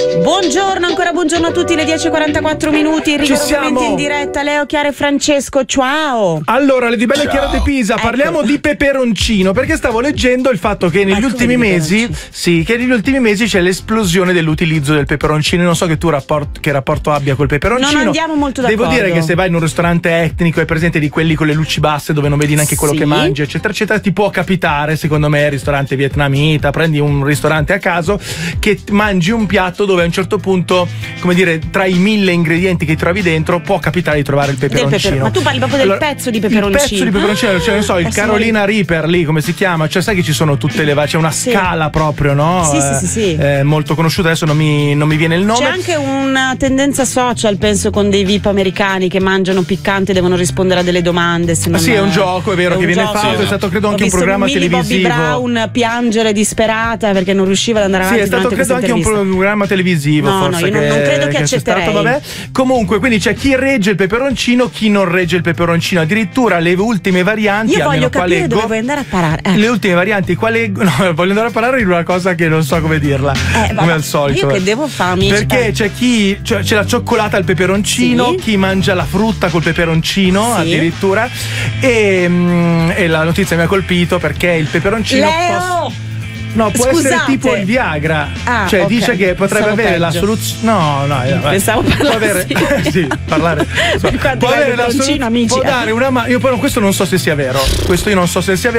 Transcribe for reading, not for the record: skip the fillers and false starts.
Buongiorno, ancora buongiorno a tutti, le 10:44 minuti, rigorosamente in diretta. Leo, Chiara e Francesco, ciao. Allora, Lady Bella e Chiara De Pisa, parliamo di peperoncino, perché stavo leggendo il fatto che negli ultimi mesi c'è l'esplosione dell'utilizzo del peperoncino. Non so che che rapporto abbia col peperoncino. Non andiamo molto d'accordo. Devo dire che se vai in un ristorante etnico e presente di quelli con le luci basse dove non vedi neanche quello che mangi, eccetera eccetera, ti può capitare, secondo me, ristorante vietnamita, prendi un ristorante a caso, che mangi un piatto dove a un certo punto, come dire, tra i 1000 ingredienti che trovi dentro può capitare di trovare il peperoncino. Ma tu parli proprio del pezzo di peperoncino? Il pezzo di peperoncino, cioè non so, il Carolina Reaper lì, come si chiama? Cioè sai che ci sono tutte le c'è una scala proprio, no? Sì. Molto conosciuta, adesso non mi viene il nome. C'è anche una tendenza social, penso, con dei VIP americani che mangiano piccante e devono rispondere a delle domande. Sì, è un gioco, è vero, che viene fatto, è stato credo anche un programma televisivo. Bobby Brown piangere disperata perché non riusciva ad andare avanti. Sì, è stato credo anche un programma televisivo, forse. No, io non credo che accetterei. Vabbè. Comunque, quindi c'è chi regge il peperoncino, chi non regge il peperoncino. Addirittura le ultime varianti. Io voglio capire dove vuoi andare a parare. Le ultime varianti, no, voglio andare a parlare di una cosa che non so come dirla. Come al solito. Io che devo farmi? Perché c'è chi c'è la cioccolata al peperoncino, chi mangia la frutta col peperoncino, addirittura. E la notizia mi ha colpito perché il peperoncino. Leo! No, può essere tipo il Viagra. Cioè, dice che potrebbe avere la soluzione. No, pensavo parlare. Parlare. Può avere la soluzione. Può dare una mano. Io poi questo non so se sia vero. Questo io non so se sia vero.